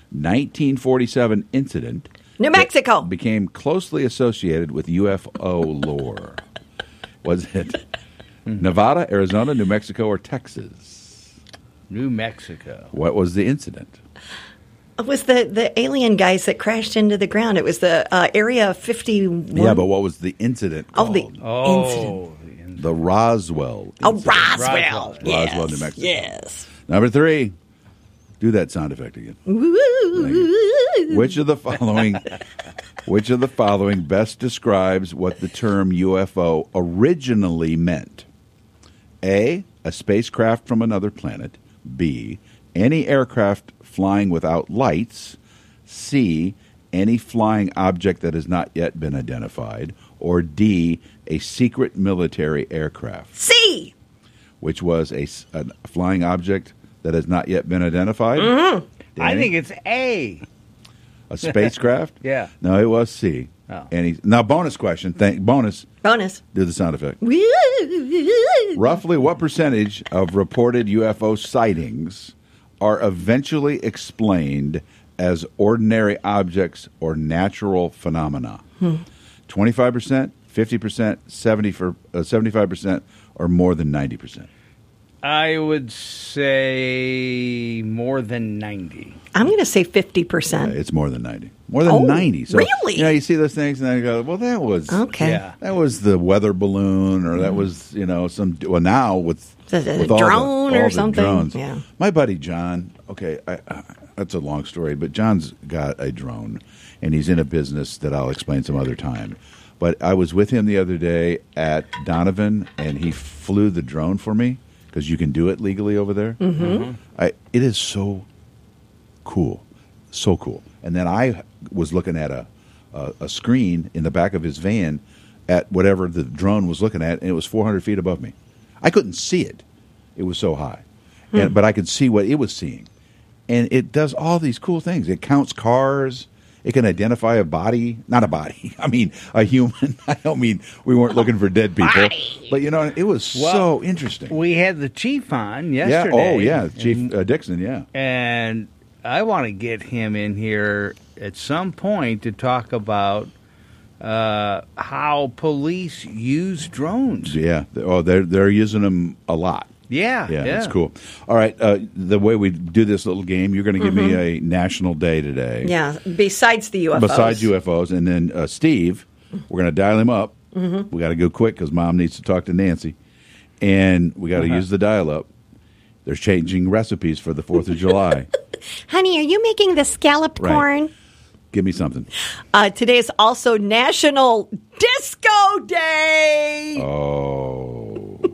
1947 incident New Mexico. that became closely associated with UFO lore? Was it Nevada, Arizona, New Mexico, or Texas? New Mexico. What was the incident? It was the alien guys that crashed into the ground. It was the Area 51. Yeah, but what was the incident called? The incident. The Roswell. Oh, incident. Roswell. Yes. Roswell, New Mexico. Yes. Number 3. Do that sound effect again. Which of the following best describes what the term UFO originally meant? A spacecraft from another planet. B, any aircraft flying without lights. C, any flying object that has not yet been identified. Or D, a secret military aircraft. C, which was a flying object that has not yet been identified. Mm-hmm. I think it's A. A spacecraft? Yeah. No, it was C. Oh. Now, bonus question. Bonus. Do the sound effect. Roughly what percentage of reported UFO sightings are eventually explained as ordinary objects or natural phenomena? 25%, 50%, 75%, or more than 90%? I would say more than 90. I'm going to say 50%. It's more than 90. More than 90. So, really? You see those things and then you go, well, that was that was the weather balloon, or that was now with a all drone all or the something. drones. Yeah. My buddy John. Okay, that's a long story, but John's got a drone, and he's in a business that I'll explain some other time. But I was with him the other day at Donovan, and he flew the drone for me because you can do it legally over there. Mm-hmm. It is so cool. So cool. And then I was looking at a screen in the back of his van at whatever the drone was looking at, and it was 400 feet above me. I couldn't see it. It was so high. But I could see what it was seeing. And it does all these cool things. It counts cars. It can identify a body. Not a body. I mean, a human. I don't mean we weren't looking for dead people. But, it was so interesting. We had the chief on yesterday. Yeah. Oh, yeah. Chief Dixon, yeah. And I want to get him in here at some point to talk about how police use drones. Yeah. Oh, they're using them a lot. Yeah, that's cool. All right, the way we do this little game, you're going to give me a national day today. Yeah, besides the UFOs. Besides UFOs. And then Steve, we're going to dial him up. We got to go quick because Mom needs to talk to Nancy. And we got to use the dial-up. They're changing recipes for the 4th of July. Honey, are you making the scalloped corn? Give me something. Today is also National Disco Day. Oh.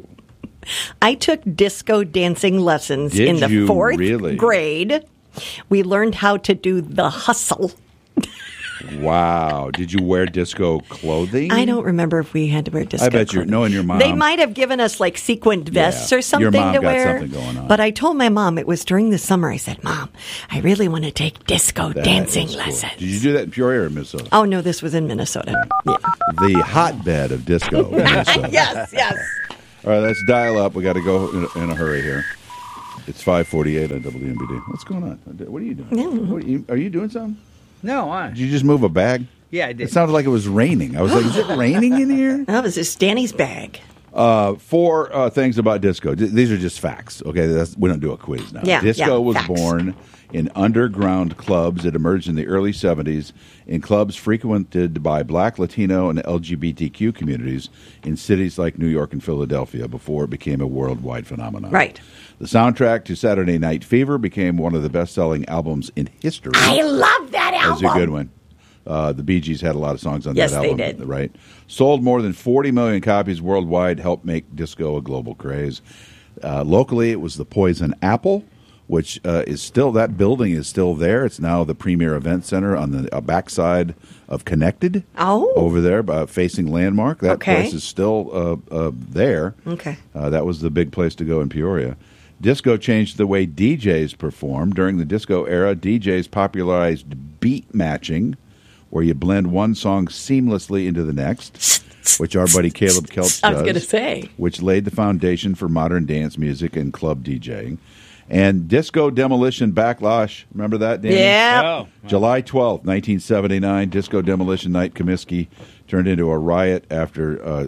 I took disco dancing lessons in the 4th grade. We learned how to do the hustle. Wow. Did you wear disco clothing? I don't remember if we had to wear disco I bet clothing. knowing your mom. They might have given us like sequined vests or something your mom to got wear. Something going on. But I told my mom, it was during the summer, I said, Mom, I really want to take disco dancing lessons. Did you do that in Peoria or Minnesota? Oh, no, this was in Minnesota. Yeah. The hotbed of disco. Minnesota. Yes. All right, let's dial up. We got to go in a hurry here. It's 5:48 on WMBD. What's going on? What are you doing? Are you doing something? No, Did you just move a bag? Yeah, I did. It sounded like it was raining. I was like, is it raining in here? That was just Danny's bag. 4 things about disco. These are just facts. Okay, we don't do a quiz now. Disco was born in underground clubs. It emerged in the early 70s in clubs frequented by Black, Latino, and LGBTQ communities in cities like New York and Philadelphia before it became a worldwide phenomenon. Right. The soundtrack to Saturday Night Fever became one of the best-selling albums in history. I love that album. That was a good one. The Bee Gees had a lot of songs on that album. Yes, they did. Right. Sold more than 40 million copies worldwide, helped make disco a global craze. Locally, it was the Poison Apple, which is still, that building is still there. It's now the premier event center on the backside of Connected. Oh. Over there, facing Landmark. That place is still there. Okay. That was the big place to go in Peoria. Disco changed the way DJs performed. During the disco era, DJs popularized beat matching, where you blend one song seamlessly into the next, which our buddy Caleb Kelch does. I was going to say. Which laid the foundation for modern dance music and club DJing. And Disco Demolition Backlash, remember that, Danny? Yeah. Oh. July 12th, 1979, Disco Demolition Night Comiskey turned into a riot after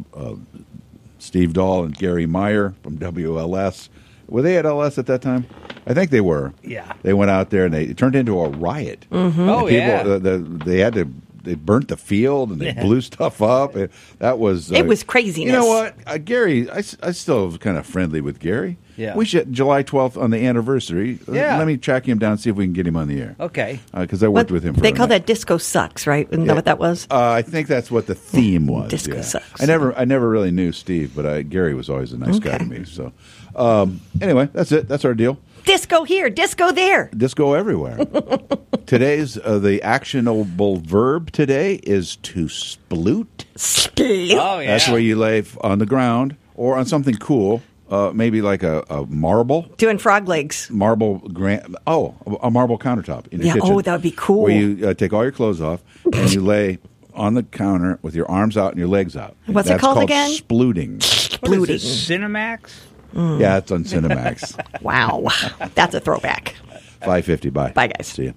Steve Dahl and Gary Meyer from WLS. Were they at LS at that time? I think they were. Yeah. They went out there and it turned into a riot. Mm-hmm. Oh, yeah. They burnt the field and they blew stuff up. That was... it was craziness. You know what? Gary, I still am kind of friendly with Gary. Yeah. We should, July 12th on the anniversary, Yeah. let me track him down and see if we can get him on the air. Okay. Because I worked with him for They a call minute. that Disco Sucks, right? Isn't that what that was? I think that's what the theme was. Disco yeah. Sucks. I never really knew Steve, but Gary was always a nice guy to me. So, anyway, that's it. That's our deal. Disco here, disco there. Disco everywhere. Today's the actionable verb today is to sploot. Sploot. Oh, yeah. That's where you lay on the ground or on something cool, maybe like a marble. Doing frog legs. A marble countertop in your Yeah, kitchen. oh, that would be cool. Where you take all your clothes off and you lay on the counter with your arms out and your legs out. What's That's it called again? Splooting. What is this, Cinemax? Yeah, it's on Cinemax. Wow. That's a throwback. 5:50. Bye. Bye, guys. See you.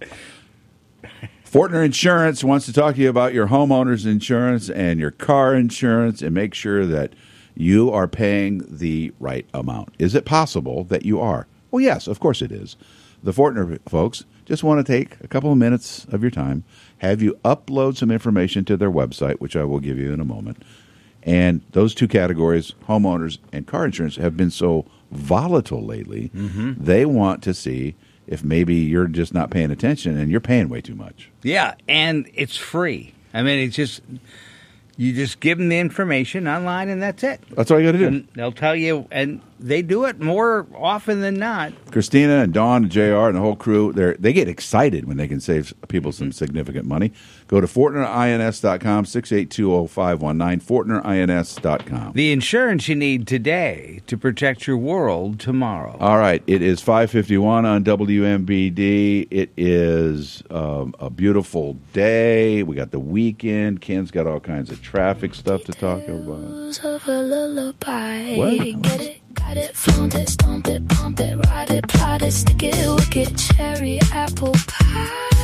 Fortner Insurance wants to talk to you about your homeowner's insurance and your car insurance and make sure that you are paying the right amount. Is it possible that you are? Well, yes, of course it is. The Fortner folks just want to take a couple of minutes of your time, have you upload some information to their website, which I will give you in a moment. And those two categories, homeowners and car insurance, have been so volatile lately. Mm-hmm. They want to see if maybe you're just not paying attention and you're paying way too much. Yeah, and it's free. I mean, it's just, you just give them the information online and that's it. That's all you got to do. And they'll tell you, and they do it more often than not. Christina and Dawn and JR and the whole crew, they get excited when they can save people some significant money. Go to FortnerINS.com, 6820519, FortnerINS.com. The insurance you need today to protect your world tomorrow. All right, it is 5:51 on WMBD. It is a beautiful day. We got the weekend. Ken's got all kinds of traffic stuff to talk about. Of a lullaby. What? Get it, got it, flaunt it, stomp it, pump it, ride it, plot it, stick it, wicked, cherry, apple pie.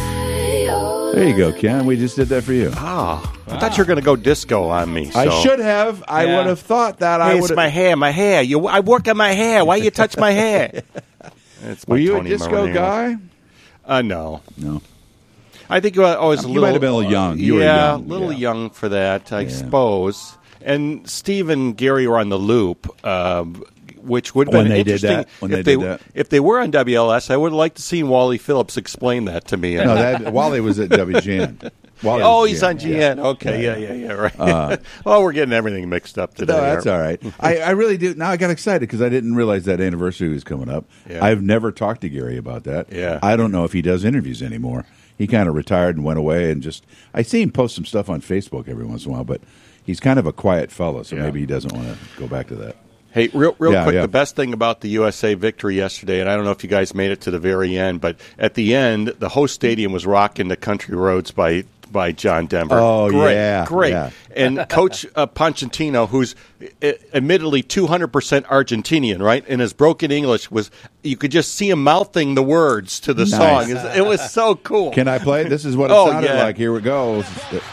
There you go, Ken. We just did that for you. Oh, I thought you were going to go disco on me. So. I should have. I would have thought that. Hey, it's my hair. I work on my hair. Why you touch my hair? Were you Tony a disco Marinello. guy? No. I think I was a little. You might have been a little young. You were a young. little young for that, I suppose. And Steve and Gary were on the Loop, which would have been When they did interesting that. When they did that. If they were on WLS, I would have liked to see Wally Phillips explain that to me. No, Wally was at WGN. He's on GN. Yeah. Okay, yeah, right. Well, we're getting everything mixed up today. No, that's all right. I really do. Now I got excited because I didn't realize that anniversary was coming up. Yeah. I've never talked to Gary about that. Yeah. I don't know if he does interviews anymore. He kind of retired and went away and I see him post some stuff on Facebook every once in a while, but he's kind of a quiet fellow, so maybe he doesn't want to go back to that. Hey, real quick, the best thing about the USA victory yesterday, and I don't know if you guys made it to the very end, but at the end, the host stadium was rocking the Country Roads by John Denver. Oh, great, yeah. Great. Yeah. And Coach Pochettino, who's admittedly 200% Argentinian, right, in his broken English, you could just see him mouthing the words to the song. It was so cool. Can I play it? This is what it sounded like. Here it goes.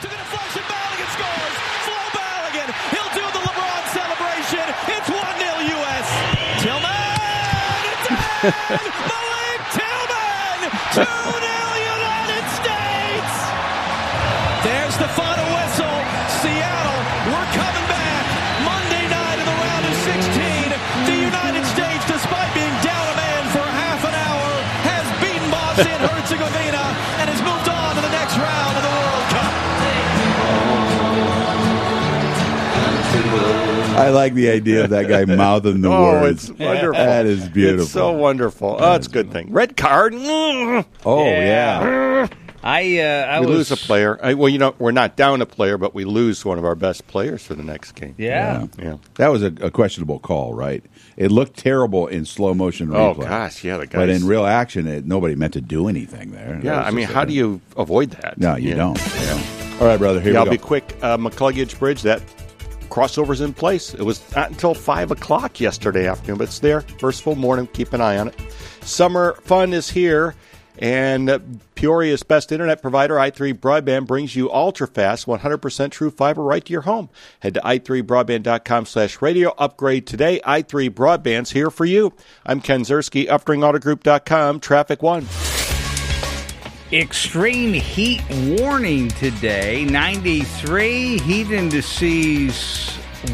Malik Tillman! 2-0 United States! There's the final whistle. Seattle, we're coming back. Monday night in the round of 16. The United States, despite being down a man for half an hour, has beaten Bosnia and Herzegovina and has moved on to the next round of the World Cup. I like the idea of that guy mouthing the words. It's wonderful. That is beautiful. It's so wonderful. It's a good thing. Red card. Oh, yeah. We lose a player. We're not down a player, but we lose one of our best players for the next game. Yeah. That was a questionable call, right? It looked terrible in slow motion replay. Oh, gosh, yeah. The guys. But in real action, nobody meant to do anything there. Yeah, I mean, how do you avoid that? No, you don't. All right, brother, here we go. I'll be quick. McCluggage Bridge, that crossover's in place. It was not until 5 o'clock yesterday afternoon, but it's there. First full morning. Keep an eye on it. Summer fun is here, and Peoria's best internet provider, i3 Broadband, brings you ultra-fast, 100% true fiber right to your home. Head to i3broadband.com/radio. Upgrade today. i3 Broadband's here for you. I'm Ken Zerski, UpringAutoGroup.com. Traffic 1. Extreme heat warning today. 93. Heat indices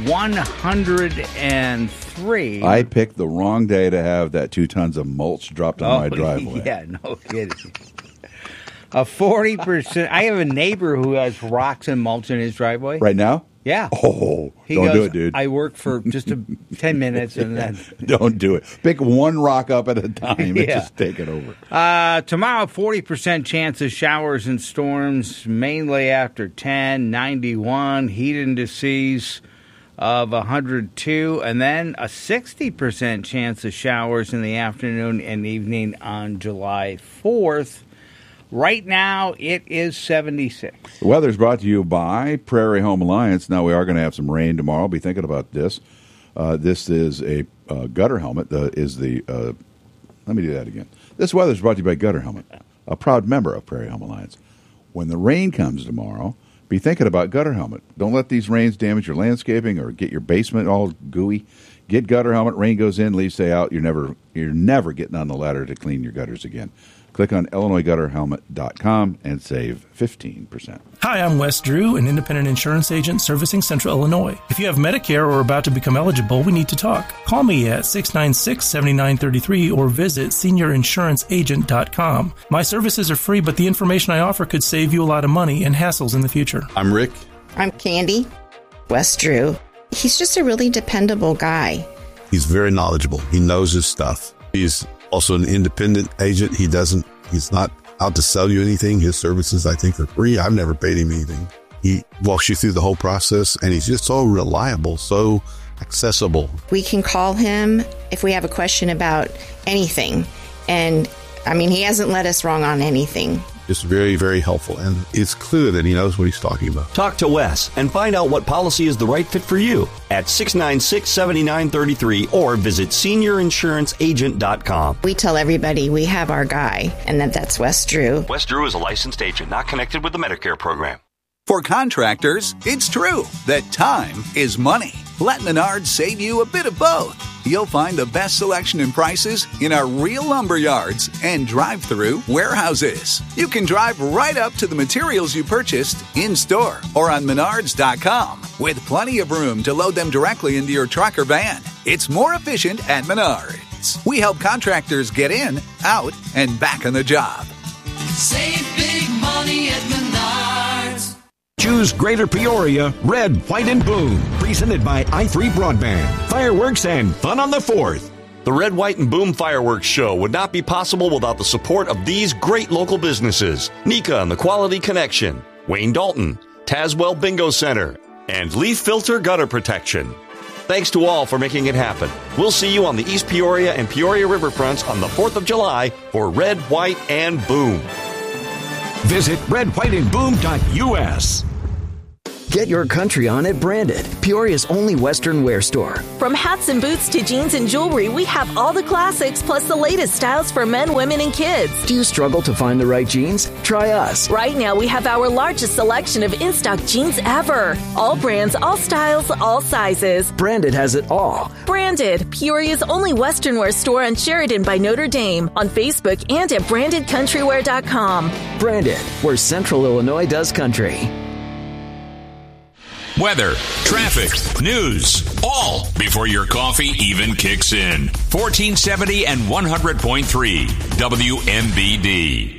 103. I picked the wrong day to have that 2 tons of mulch dropped on my driveway. Yeah, no kidding. A 40%. I have a neighbor who has rocks and mulch in his driveway. Right now? Yeah. Oh, don't do it, dude. I work for just 10 minutes and then. Don't do it. Pick one rock up at a time and just take it over. Tomorrow, 40% chance of showers and storms, mainly after 10, 91, heat indices of 102, and then a 60% chance of showers in the afternoon and evening on July 4th. Right now, it is 76. The weather's brought to you by Prairie Home Alliance. Now, we are going to have some rain tomorrow. Be thinking about this. This is a gutter helmet. Let me do that again. This weather's brought to you by Gutter Helmet, a proud member of Prairie Home Alliance. When the rain comes tomorrow, be thinking about Gutter Helmet. Don't let these rains damage your landscaping or get your basement all gooey. Get Gutter Helmet. Rain goes in, leaves stay out. You're never getting on the ladder to clean your gutters again. Click on IllinoisGutterHelmet.com and save 15%. Hi, I'm Wes Drew, an independent insurance agent servicing Central Illinois. If you have Medicare or are about to become eligible, we need to talk. Call me at 696-7933 or visit SeniorInsuranceAgent.com. My services are free, but the information I offer could save you a lot of money and hassles in the future. I'm Rick. I'm Candy. Wes Drew. He's just a really dependable guy. He's very knowledgeable. He knows his stuff. He's also an independent agent. He's not out to sell you anything. His services, I think, are free. I've never paid him anything. He walks you through the whole process, and he's just so reliable, so accessible. We can call him if we have a question about anything. And, I mean, he hasn't led us wrong on anything. It's very, very helpful, and it's clear that he knows what he's talking about. Talk to Wes and find out what policy is the right fit for you at 696-7933 or visit seniorinsuranceagent.com. We tell everybody we have our guy, and that's Wes Drew. Wes Drew is a licensed agent not connected with the Medicare program. For contractors, it's true that time is money. Let Menards save you a bit of both. You'll find the best selection and prices in our real lumber yards and drive-through warehouses. You can drive right up to the materials you purchased in-store or on Menards.com with plenty of room to load them directly into your truck or van. It's more efficient at Menards. We help contractors get in, out, and back on the job. Save big money at Menards. Choose Greater Peoria, Red, White, and Boom. Presented by i3 Broadband. Fireworks and fun on the 4th. The Red, White, and Boom Fireworks Show would not be possible without the support of these great local businesses. Nika and the Quality Connection, Wayne Dalton, Tazwell Bingo Center, and Leaf Filter Gutter Protection. Thanks to all for making it happen. We'll see you on the East Peoria and Peoria Riverfronts on the 4th of July for Red, White, and Boom. Visit redwhiteandboom.us. Get your country on at Branded, Peoria's only Western wear store. From hats and boots to jeans and jewelry, we have all the classics plus the latest styles for men, women, and kids. Do you struggle to find the right jeans? Try us. Right now, we have our largest selection of in-stock jeans ever. All brands, all styles, all sizes. Branded has it all. Branded, Peoria's only Western wear store on Sheridan by Notre Dame, on Facebook and at brandedcountrywear.com. Branded, where Central Illinois does country. Weather, traffic, news, all before your coffee even kicks in. 1470 and 100.3 WMBD.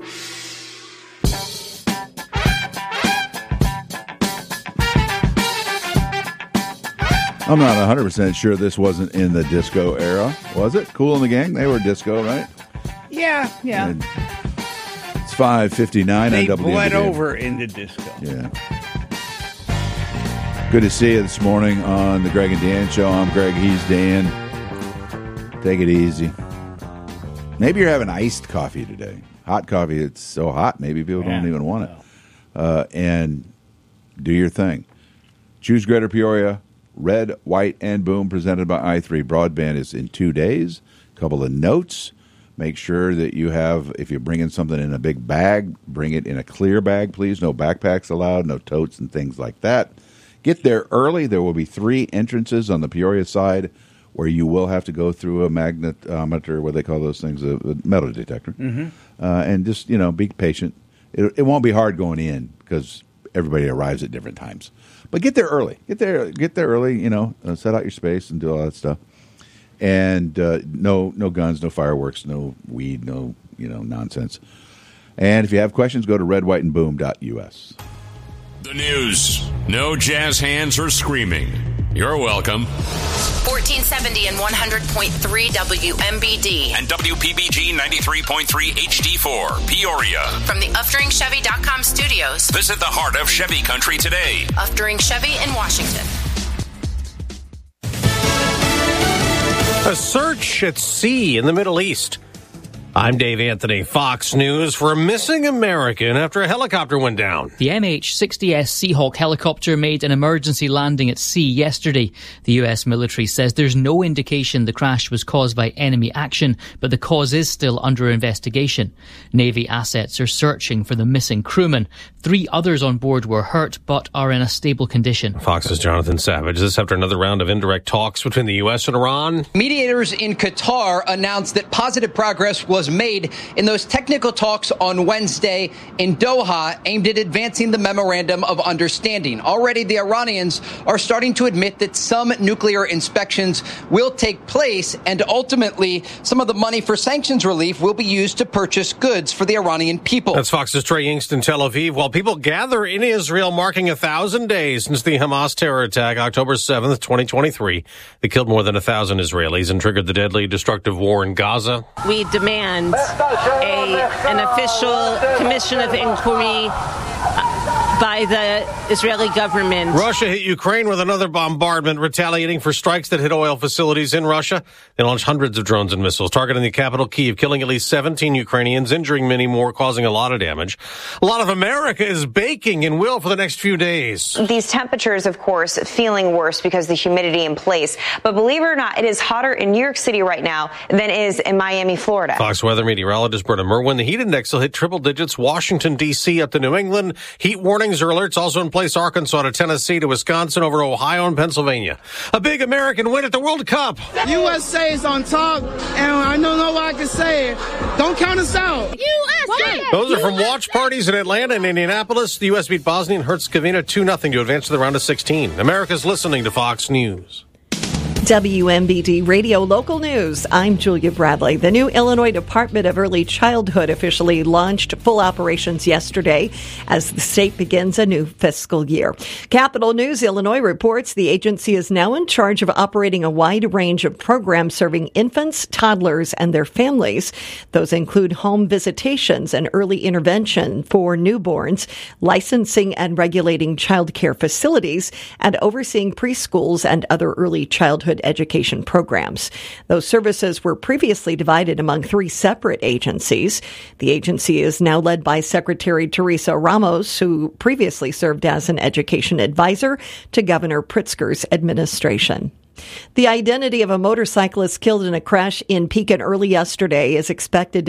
I'm not 100% sure this wasn't in the disco era. Was it? Kool and the Gang? They were disco, right? Yeah. And it's 5:59 They on WMBD. bled over into disco. Yeah. Good to see you this morning on the Greg and Dan Show. I'm Greg. He's Dan. Take it easy. Maybe you're having iced coffee today. Hot coffee, it's so hot, maybe people don't even want it. And do your thing. Choose Greater Peoria. Red, White, and Boom, presented by i3 Broadband, is in 2 days. A couple of notes. Make sure that you have, if you're bringing something in a big bag, bring it in a clear bag, please. No backpacks allowed, no totes and things like that. Get there early. There will be 3 entrances on the Peoria side where you will have to go through a magnetometer, what they call those things, a metal detector. Mm-hmm. And just, be patient. It won't be hard going in because everybody arrives at different times. But get there early. Get there early, set out your space and do all that stuff. And no guns, no fireworks, no weed, no, nonsense. And if you have questions, go to redwhiteandboom.us. The news. No jazz hands or screaming. You're welcome. 1470 and 100.3 WMBD. And WPBG 93.3 HD4, Peoria. From the UfteringChevy.com studios. Visit the heart of Chevy country today. Uftering Chevy in Washington. A search at sea in the Middle East. I'm Dave Anthony, Fox News, for a missing American after a helicopter went down. The MH-60S Seahawk helicopter made an emergency landing at sea yesterday. The U.S. military says there's no indication the crash was caused by enemy action, but the cause is still under investigation. Navy assets are searching for the missing crewman. 3 others on board were hurt, but are in a stable condition. Fox's Jonathan Savage. This after another round of indirect talks between the U.S. and Iran. Mediators in Qatar announced that positive progress was made in those technical talks on Wednesday in Doha aimed at advancing the memorandum of understanding. Already, the Iranians are starting to admit that some nuclear inspections will take place, and ultimately, some of the money for sanctions relief will be used to purchase goods for the Iranian people. That's Fox's Trey Yingst in Tel Aviv. While people gather in Israel marking 1,000 days since the Hamas terror attack, October 7th, 2023, they killed more than 1,000 Israelis and triggered the deadly, destructive war in Gaza. We demand an official commission of inquiry by the Israeli government. Russia hit Ukraine with another bombardment, retaliating for strikes that hit oil facilities in Russia. They launched hundreds of drones and missiles, targeting the capital, Kyiv, killing at least 17 Ukrainians, injuring many more, causing a lot of damage. A lot of America is baking and will for the next few days. These temperatures, of course, feeling worse because the humidity in place. But believe it or not, it is hotter in New York City right now than it is in Miami, Florida. Fox weather meteorologist Britta Merwin. The heat index will hit triple digits. Washington, D.C. up to New England. Heat warnings or alerts also in place. Arkansas to Tennessee to Wisconsin over Ohio and Pennsylvania. A big American win at the World Cup. USA is on top, and I don't know what I can say. Don't count us out. USA! Those are from watch parties in Atlanta and Indianapolis. The U.S. beat Bosnia and Herzegovina 2-0 to advance to the round of 16. America's listening to Fox News. WMBD Radio Local News. I'm Julia Bradley. The new Illinois Department of Early Childhood officially launched full operations yesterday as the state begins a new fiscal year. Capital News Illinois reports the agency is now in charge of operating a wide range of programs serving infants, toddlers, and their families. Those include home visitations and early intervention for newborns, licensing and regulating child care facilities, and overseeing preschools and other early childhood education programs. Those services were previously divided among 3 separate agencies. The agency is now led by Secretary Teresa Ramos, who previously served as an education advisor to Governor Pritzker's administration. The identity of a motorcyclist killed in a crash in Pekin early yesterday is expected to